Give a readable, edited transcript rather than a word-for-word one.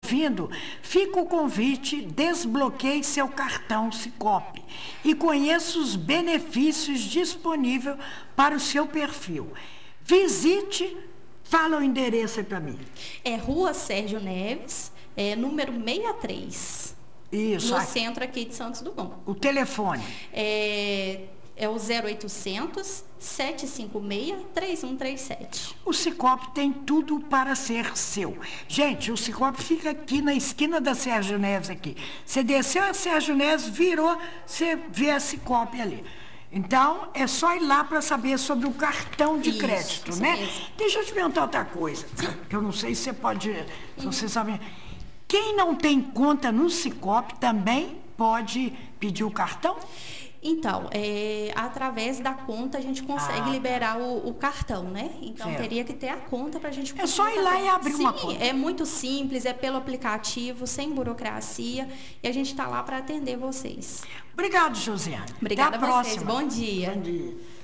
ouvindo, fica o convite, desbloqueie seu cartão Sicoob e conheça os benefícios disponíveis para o seu perfil. Visite, fala o endereço aí para mim. É Rua Sérgio Neves, número 63. Isso. No centro aqui de Santos Dumont. O telefone? É o 0800 756 3137. O Sicoob tem tudo para ser seu. Gente, o Sicoob fica aqui na esquina da Sérgio Neves aqui. Você desceu a Sérgio Neves, virou, você vê a Sicoob ali. Então, é só ir lá para saber sobre o cartão de crédito, né? Mesmo. Deixa eu te perguntar outra coisa, que eu não sei se você pode, se você sabe. Quem não tem conta no Sicoob também pode pedir o cartão? Então, através da conta a gente consegue liberar o cartão, né? Então, certo. Teria que ter a conta para a gente conseguir. É só ir lá e abrir uma conta. Sim, é muito simples, é pelo aplicativo, sem burocracia, e a gente está lá para atender vocês. Obrigado, Josiane. Obrigada Até a a vocês. próxima. Bom dia. Bom dia.